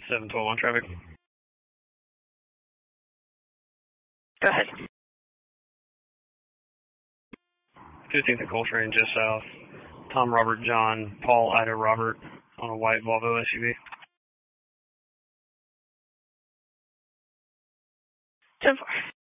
712 on traffic. Go ahead. 15th and Coltrane, just south. Tom, Robert, John, Paul, Ida, Robert on a white Volvo SUV. 10-4.